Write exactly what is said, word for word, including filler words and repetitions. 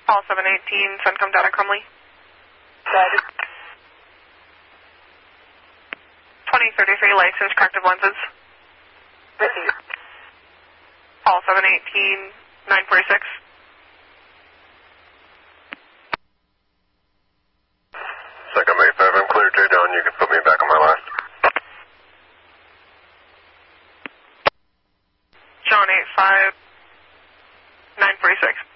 Paul seven eighteen, Suncom Data Crumley. Roger. twenty thirty-three, license, corrective lenses. Receive. Paul seven eighteen, nine forty-six. Suncom eighty-five, I'm clear, J down, you can put me back on my last. John eighty-five, nine forty-six.